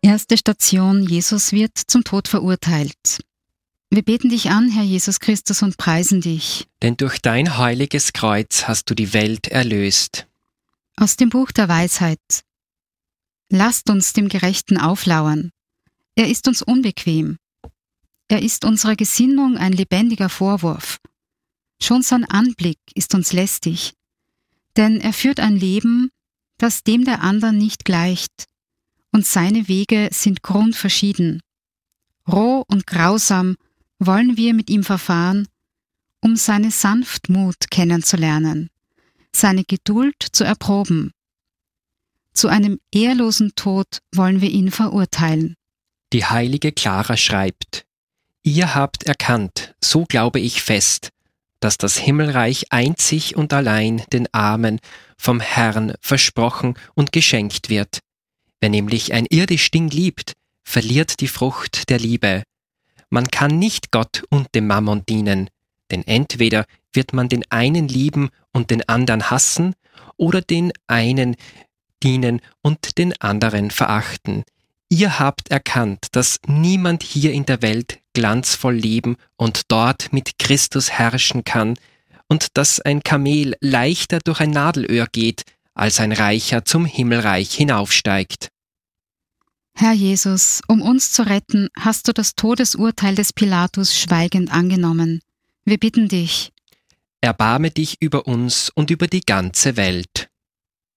Erste Station: Jesus wird zum Tod verurteilt. Wir beten dich an, Herr Jesus Christus, und preisen dich. Denn durch dein heiliges Kreuz hast du die Welt erlöst. Aus dem Buch der Weisheit. Lasst uns dem Gerechten auflauern. Er ist uns unbequem. Er ist unserer Gesinnung ein lebendiger Vorwurf. Schon sein Anblick ist uns lästig, denn er führt ein Leben, das dem der anderen nicht gleicht, und seine Wege sind grundverschieden. Roh und grausam wollen wir mit ihm verfahren, um seine Sanftmut kennenzulernen, seine Geduld zu erproben. Zu einem ehrlosen Tod wollen wir ihn verurteilen. Die heilige Clara schreibt: Ihr habt erkannt, so glaube ich fest, dass das Himmelreich einzig und allein den Armen vom Herrn versprochen und geschenkt wird. Wer nämlich ein irdisch Ding liebt, verliert die Frucht der Liebe. Man kann nicht Gott und dem Mammon dienen, denn entweder wird man den einen lieben und den anderen hassen, oder den einen dienen und den anderen verachten. Ihr habt erkannt, dass niemand hier in der Welt glanzvoll leben und dort mit Christus herrschen kann, und dass ein Kamel leichter durch ein Nadelöhr geht, als ein Reicher zum Himmelreich hinaufsteigt. Herr Jesus, um uns zu retten, hast du das Todesurteil des Pilatus schweigend angenommen. Wir bitten dich. Erbarme dich über uns und über die ganze Welt.